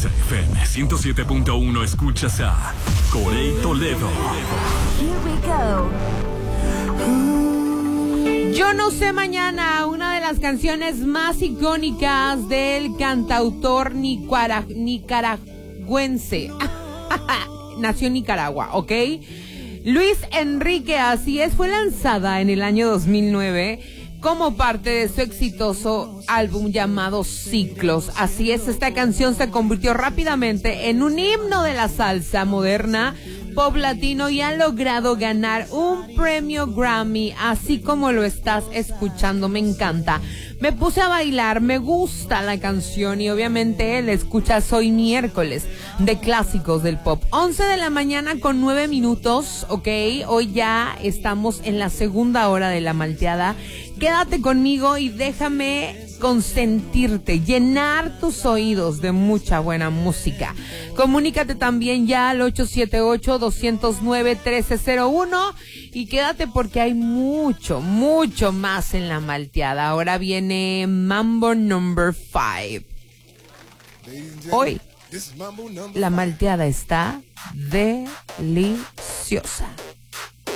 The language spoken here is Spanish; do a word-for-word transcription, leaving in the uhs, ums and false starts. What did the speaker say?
Exa F M ciento siete punto uno escuchas a Corey Toledo. Here we go. Yo no sé mañana, una de las canciones más icónicas del cantautor nicara- nicaragüense. Nació en Nicaragua, ¿ok? Luis Enrique, así es, fue lanzada en el año dos mil nueve como parte de su exitoso álbum llamado Ciclos. Así es, esta canción se convirtió rápidamente en un himno de la salsa moderna, pop latino, y ha logrado ganar un premio Grammy, así como lo estás escuchando. Me encanta. Me puse a bailar, me gusta la canción y obviamente la escuchas hoy miércoles de clásicos del pop. once de la mañana con nueve minutos, ¿ok? Hoy ya estamos en la segunda hora de la malteada. Quédate conmigo y déjame consentirte, llenar tus oídos de mucha buena música. Comunícate también ya al ocho siete ocho, dos cero nueve, uno tres cero uno y quédate porque hay mucho, mucho más en la malteada. Ahora viene Mambo Number five. Hoy la malteada está deliciosa.